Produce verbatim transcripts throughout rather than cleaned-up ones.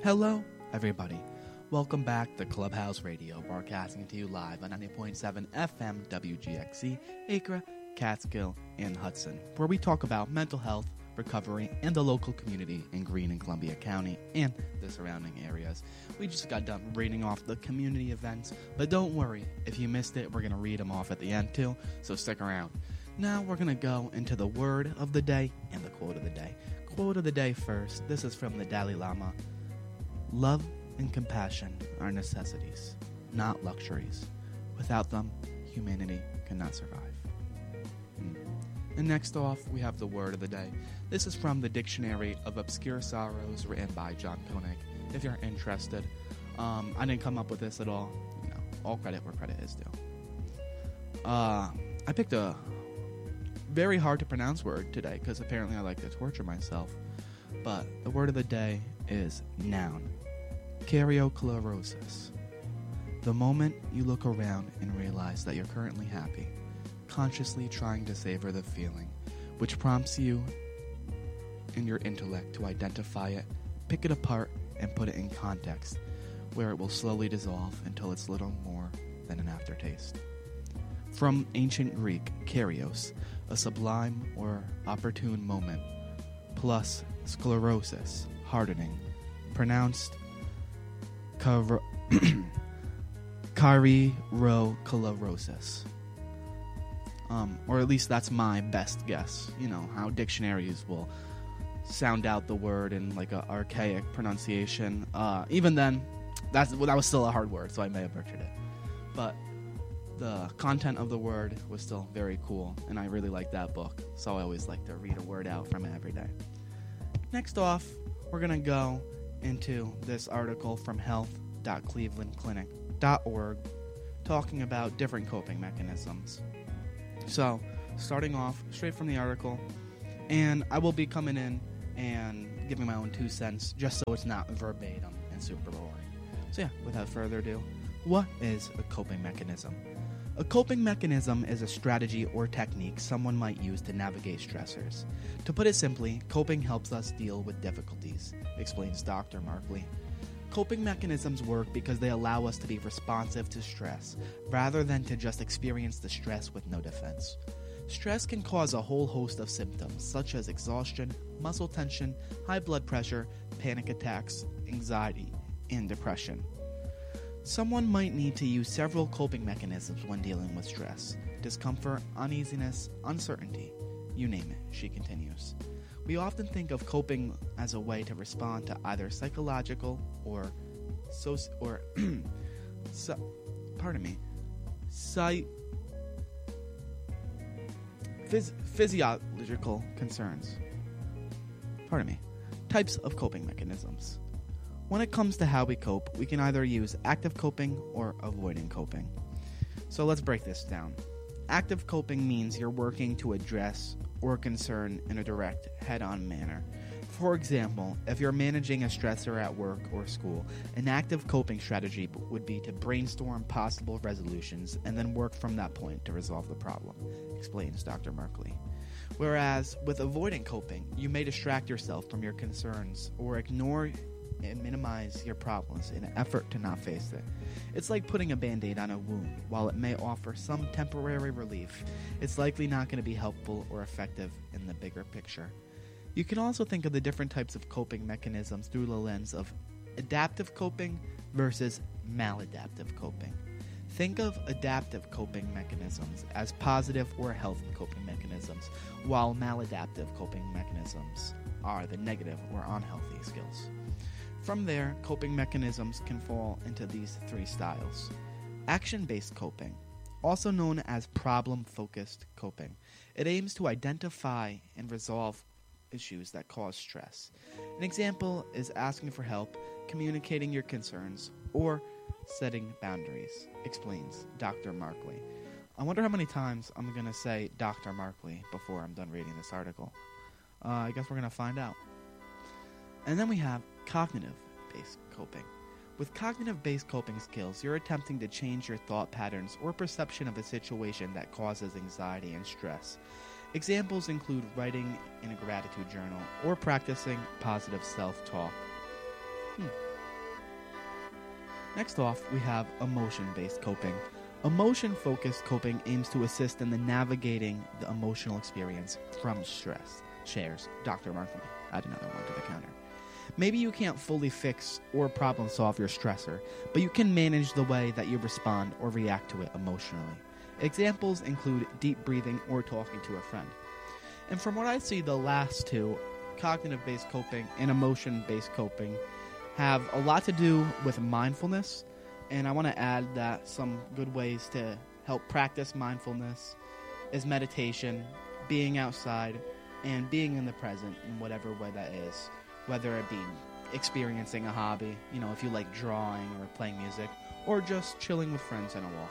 Hello, everybody. Welcome back to Clubhouse Radio, broadcasting to you live on ninety point seven F M W G X C, Acre, Catskill, and Hudson, where we talk about mental health, recovery, and the local community in Greene and Columbia County and the surrounding areas. We just got done reading off the community events, but don't worry, if you missed it, we're going to read them off at the end too, so stick around. Now we're going to go into the word of the day and the quote of the day. Quote of the day first. This is from the Dalai Lama. Love and compassion are necessities, not luxuries. Without them, humanity cannot survive. Mm. And next off, we have the word of the day. This is from the Dictionary of Obscure Sorrows, written by John Koenig. If you're interested, um, I didn't come up with this at all. You know, all credit where credit is due. Uh, I picked a very hard to pronounce word today because apparently I like to torture myself. But the word of the day is noun. Karyochlorosis. The moment you look around and realize that you're currently happy, consciously trying to savor the feeling, which prompts you in your intellect to identify it, pick it apart, and put it in context, where it will slowly dissolve until it's little more than an aftertaste. From ancient Greek, karyos, a sublime or opportune moment, plus sclerosis, hardening, pronounced Car- Karyochlorosis. Um, or at least that's my best guess. You know, how dictionaries will sound out the word in like an archaic pronunciation. Uh, even then, that's, well, that was still a hard word, so I may have butchered it. But the content of the word was still very cool, and I really liked that book, so I always like to read a word out from it every day. Next off, we're going to go into this article from health dot cleveland clinic dot org talking about different coping mechanisms. So, starting off straight from the article, and I will be coming in and giving my own two cents just so it's not verbatim and super boring. So yeah, without further ado, what is a coping mechanism? A coping mechanism is a strategy or technique someone might use to navigate stressors. To put it simply, coping helps us deal with difficulties, explains Doctor Markley. Coping mechanisms work because they allow us to be responsive to stress, rather than to just experience the stress with no defense. Stress can cause a whole host of symptoms, such as exhaustion, muscle tension, high blood pressure, panic attacks, anxiety, and depression. Someone might need to use several coping mechanisms when dealing with stress, discomfort, uneasiness, uncertainty, you name it, she continues. We often think of coping as a way to respond to either psychological or soci- or so, pardon me, psy- phys- physiological concerns. Pardon me, types of coping mechanisms. When it comes to how we cope, we can either use active coping or avoiding coping. So let's break this down. Active coping means you're working to address or concern in a direct, head-on manner. For example, if you're managing a stressor at work or school, an active coping strategy would be to brainstorm possible resolutions and then work from that point to resolve the problem, explains Doctor Markley. Whereas, with avoiding coping, you may distract yourself from your concerns or ignore and minimize your problems in an effort to not face it. It's like putting a band-aid on a wound. While it may offer some temporary relief, it's likely not going to be helpful or effective in the bigger picture. You can also think of the different types of coping mechanisms through the lens of adaptive coping versus maladaptive coping. Think of adaptive coping mechanisms as positive or healthy coping mechanisms, while maladaptive coping mechanisms are the negative or unhealthy skills. From there, coping mechanisms can fall into these three styles. Action-based coping, also known as problem-focused coping. It aims to identify and resolve issues that cause stress. An example is asking for help, communicating your concerns, or setting boundaries, explains Doctor Markley. I wonder how many times I'm going to say Doctor Markley before I'm done reading this article. Uh, I guess we're going to find out. And then we have cognitive-based coping. With cognitive-based coping skills, you're attempting to change your thought patterns or perception of a situation that causes anxiety and stress. Examples include writing in a gratitude journal or practicing positive self-talk. Hmm. Next off, we have emotion-based coping. Emotion-focused coping aims to assist in the navigating the emotional experience from stress, shares Doctor Markley. Add another one to the counter. Maybe you can't fully fix or problem solve your stressor, but you can manage the way that you respond or react to it emotionally. Examples include deep breathing or talking to a friend. And from what I see, the last two, cognitive-based coping and emotion-based coping, have a lot to do with mindfulness, and I want to add that some good ways to help practice mindfulness is meditation, being outside, and being in the present in whatever way that is, whether it be experiencing a hobby, you know, if you like drawing or playing music, or just chilling with friends on a walk.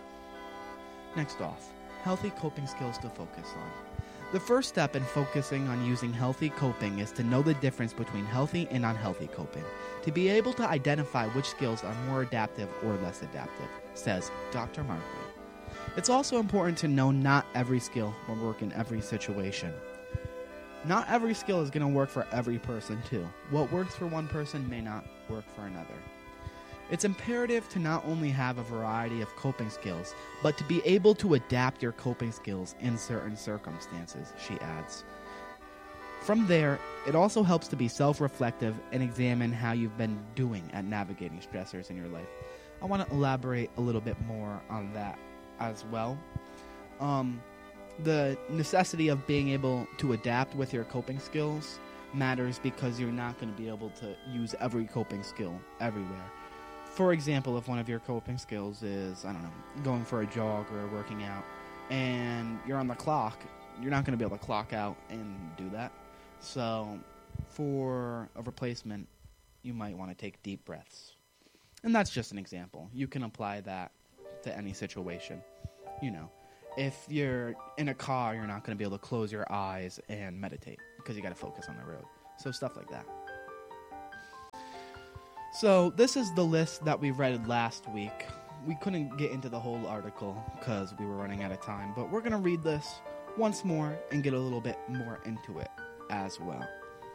Next off, healthy coping skills to focus on. The first step in focusing on using healthy coping is to know the difference between healthy and unhealthy coping, to be able to identify which skills are more adaptive or less adaptive, says Doctor Markley. It's also important to know not every skill will work in every situation. Not every skill is going to work for every person, too. What works for one person may not work for another. It's imperative to not only have a variety of coping skills, but to be able to adapt your coping skills in certain circumstances, she adds. From there, it also helps to be self-reflective and examine how you've been doing at navigating stressors in your life. I want to elaborate a little bit more on that as well. Um, the necessity of being able to adapt with your coping skills matters because you're not going to be able to use every coping skill everywhere. For example, if one of your coping skills is, I don't know, going for a jog or working out, and you're on the clock, you're not going to be able to clock out and do that. So, for a replacement, you might want to take deep breaths. And that's just an example. You can apply that to any situation. You know, if you're in a car, you're not going to be able to close your eyes and meditate because you got to focus on the road. So, stuff like that. So, this is the list that we read last week. We couldn't get into the whole article because we were running out of time, but we're going to read this once more and get a little bit more into it as well.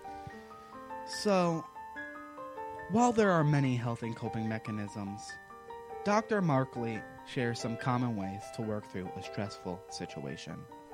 So, while there are many healthy coping mechanisms, Doctor Markley shares some common ways to work through a stressful situation.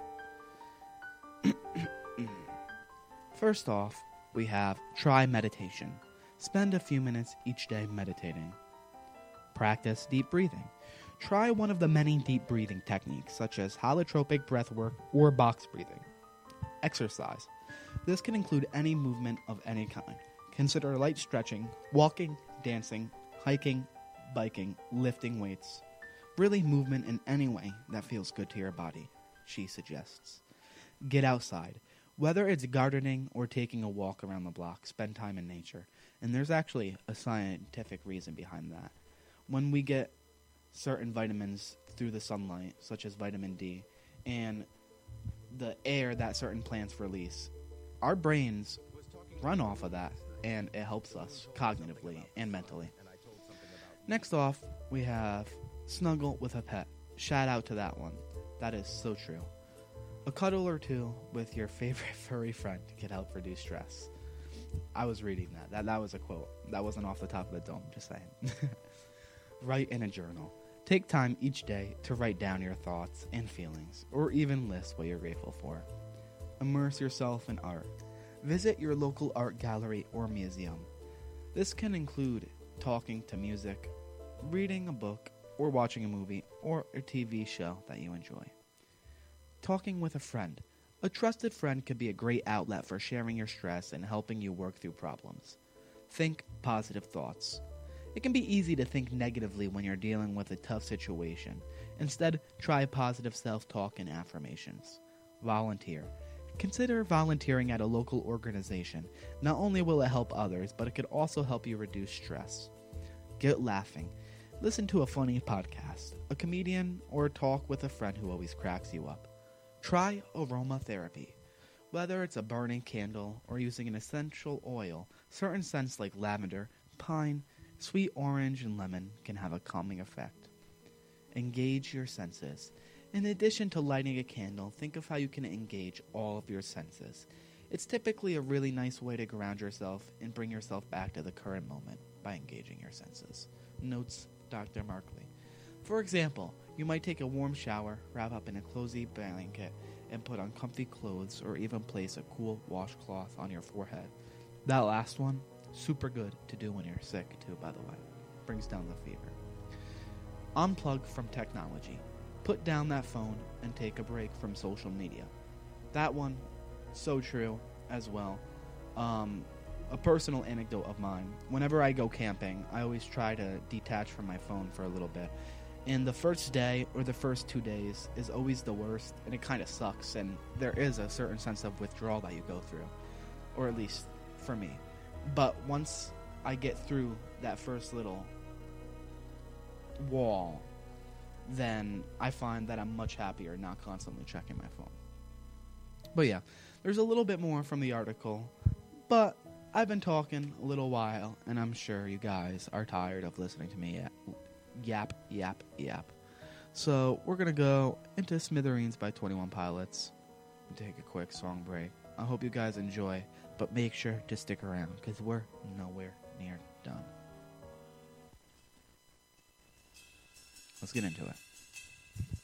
First off, we have try meditation. Spend a few minutes each day meditating. Practice deep breathing. Try one of the many deep breathing techniques, such as holotropic breath work or box breathing. Exercise. This can include any movement of any kind. Consider light stretching, walking, dancing, hiking, biking, lifting weights. Really movement in any way that feels good to your body, she suggests. Get outside. Whether it's gardening or taking a walk around the block, spend time in nature. And there's actually a scientific reason behind that. When we get certain vitamins through the sunlight, such as vitamin D, and the air that certain plants release, our brains run off of that, and it helps us cognitively and mentally. Next off, we have snuggle with a pet. Shout out to that one. That is so true. A cuddle or two with your favorite furry friend can help reduce stress. I was reading that. That that was a quote. That wasn't off the top of the dome, just saying. Write in a journal. Take time each day to write down your thoughts and feelings, or even list what you're grateful for. Immerse yourself in art. Visit your local art gallery or museum. This can include talking to music, reading a book, or watching a movie or a T V show that you enjoy. Talking with a friend. A trusted friend could be a great outlet for sharing your stress and helping you work through problems. Think positive thoughts. It can be easy to think negatively when you're dealing with a tough situation. Instead, try positive self-talk and affirmations. Volunteer. Consider volunteering at a local organization. Not only will it help others, but it could also help you reduce stress. Get laughing. Listen to a funny podcast, a comedian, or talk with a friend who always cracks you up. Try aromatherapy. Whether it's a burning candle or using an essential oil, certain scents like lavender, pine, sweet orange, and lemon can have a calming effect. Engage your senses. In addition to lighting a candle, think of how you can engage all of your senses. It's typically a really nice way to ground yourself and bring yourself back to the current moment by engaging your senses. Notes Doctor Markley. For example, you might take a warm shower, wrap up in a cozy blanket, and put on comfy clothes, or even place a cool washcloth on your forehead. That last one, super good to do when you're sick too, by the way. Brings down the fever. Unplug from technology. Put down that phone and take a break from social media. That one, so true as well. Um, a personal anecdote of mine. Whenever I go camping, I always try to detach from my phone for a little bit. And the first day or the first two days is always the worst, and it kind of sucks, and there is a certain sense of withdrawal that you go through, or at least for me. But once I get through that first little wall, then I find that I'm much happier not constantly checking my phone. But yeah, there's a little bit more from the article, but I've been talking a little while, and I'm sure you guys are tired of listening to me yap, yap, yap. So we're going to go into Smithereens by twenty-one Pilots and take a quick song break. I hope you guys enjoy, but make sure to stick around because we're nowhere near done. Let's get into it.